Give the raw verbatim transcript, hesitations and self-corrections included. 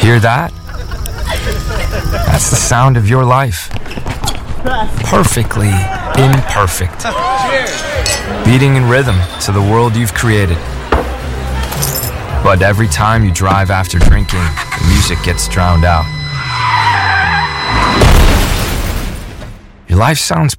Hear that? That's the sound of your life. Perfectly imperfect. Beating in rhythm to the world you've created. But every time you drive after drinking, the music gets drowned out. Your life sounds